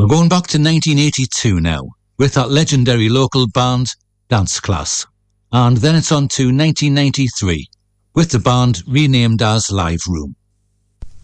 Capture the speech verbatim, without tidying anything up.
We're going back to nineteen eighty-two now, with that legendary local band, Dance Class. And then it's on to nineteen ninety-three, with the band renamed as Live Room.